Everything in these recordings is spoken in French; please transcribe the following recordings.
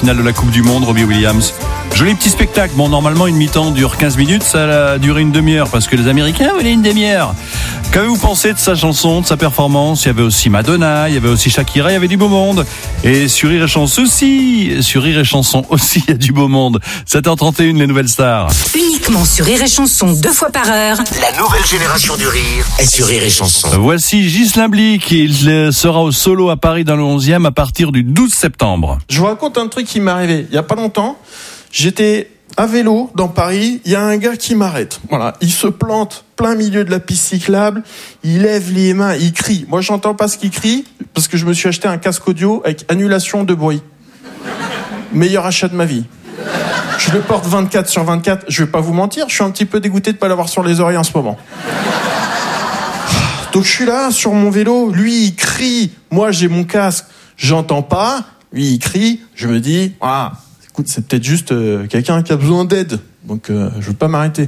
finale de la Coupe du Monde, Robbie Williams. Joli petit spectacle. Bon, normalement, une mi-temps dure 15 minutes. Ça a duré une demi-heure parce que les Américains voulaient une demi-heure. Qu'avez-vous pensé de sa chanson, de sa performance? Il y avait aussi Madonna, il y avait aussi Shakira, il y avait du beau monde. Et sur Rire et Chanson aussi, il y a du beau monde. 7h31, les nouvelles stars. Uniquement sur Rire et Chanson, 2 fois par heure. La nouvelle génération du rire est sur Rire et Chanson. Voici Ghislain Blic. Il sera au solo à Paris dans le 11e à partir du 12 septembre. Je vous raconte un truc qui m'est arrivé il y a pas longtemps. J'étais à vélo dans Paris, il y a un gars qui m'arrête. Voilà, il se plante plein milieu de la piste cyclable, il lève les mains, il crie. Moi, j'entends pas ce qu'il crie parce que je me suis acheté un casque audio avec annulation de bruit. Meilleur achat de ma vie. Je le porte 24/24, je vais pas vous mentir, je suis un petit peu dégoûté de pas l'avoir sur les oreilles en ce moment. Donc je suis là sur mon vélo, lui il crie, moi j'ai mon casque, j'entends pas, lui il crie, je me dis écoute, c'est peut-être juste quelqu'un qui a besoin d'aide, donc je veux pas m'arrêter.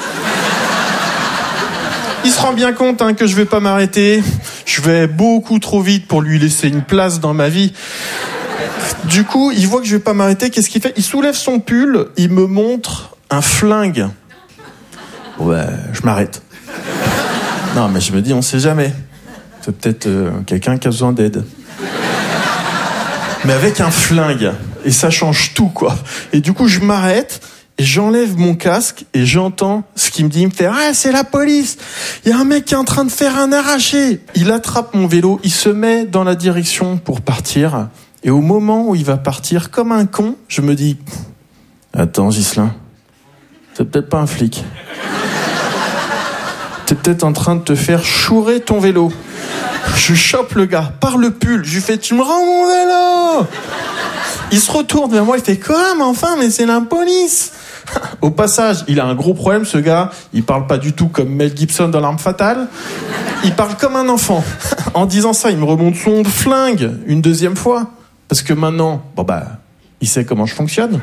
Il se rend bien compte que je vais pas m'arrêter, je vais beaucoup trop vite pour lui laisser une place dans ma vie. Du coup, il voit que je vais pas m'arrêter, qu'est-ce qu'il fait? Il soulève son pull, il me montre un flingue. Ouais, je m'arrête. Non, mais je me dis, on sait jamais. C'est peut-être quelqu'un qui a besoin d'aide. Mais avec un flingue, et ça change tout, quoi. Et du coup, je m'arrête, et j'enlève mon casque, et j'entends ce qu'il me dit. Il me fait « Ah, c'est la police! Il y a un mec qui est en train de faire un arraché !» Il attrape mon vélo, il se met dans la direction pour partir. Et au moment où il va partir, comme un con, je me dis « Attends, Ghislain, c'est peut-être pas un flic. T'es peut-être en train de te faire chourer ton vélo. » Je chope le gars par le pull, je lui fais « Tu me rends mon vélo !» Il se retourne vers moi, il fait « Quoi, mais enfin, mais c'est la police !» Au passage, il a un gros problème, ce gars. Il parle pas du tout comme Mel Gibson dans L'Arme Fatale. Il parle comme un enfant. En disant ça, il me remonte son flingue une deuxième fois. Parce que maintenant, il sait comment je fonctionne.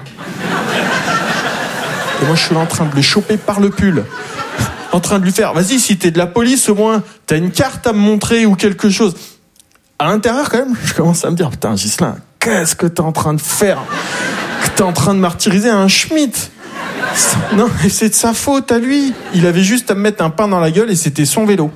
Et moi, je suis là en train de le choper par le pull. En train de lui faire, vas-y, si t'es de la police, au moins, t'as une carte à me montrer ou quelque chose. À l'intérieur, quand même, je commence à me dire, putain, Ghislain, qu'est-ce que t'es en train de faire? Que t'es en train de martyriser un Schmitt? Non, et c'est de sa faute à lui. Il avait juste à me mettre un pain dans la gueule et c'était son vélo.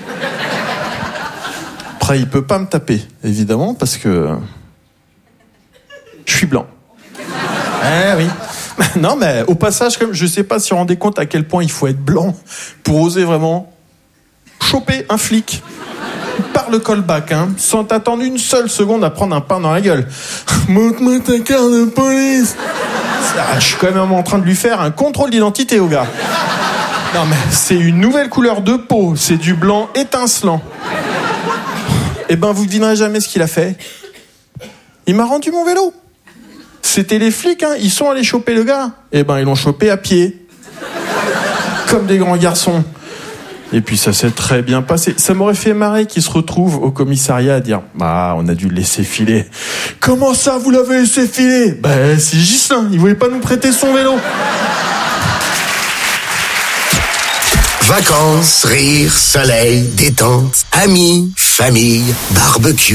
Après, il peut pas me taper, évidemment, parce que je suis blanc. Oui. Non, mais au passage, comme je sais pas si vous vous rendez compte à quel point il faut être blanc pour oser vraiment choper un flic par le callback, sans t'attendre une seule seconde à prendre un pain dans la gueule. Montre-moi ta carte de police. Je suis quand même en train de lui faire un contrôle d'identité au gars. Non, mais c'est une nouvelle couleur de peau, c'est du blanc étincelant. Eh ben, vous ne devinerez jamais ce qu'il a fait. Il m'a rendu mon vélo. C'était les flics, ils sont allés choper le gars. Eh ben, ils l'ont chopé à pied. Comme des grands garçons. Et puis ça s'est très bien passé. Ça m'aurait fait marrer qu'il se retrouve au commissariat à dire « on a dû le laisser filer. » « Comment ça, vous l'avez laissé filer ?» C'est Ghislain, il voulait pas nous prêter son vélo. Vacances, rire, soleil, détente, amis, famille, barbecue.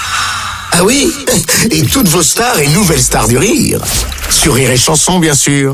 Ah oui, et toutes vos stars et nouvelles stars du rire. Sur Rire et Chanson, bien sûr.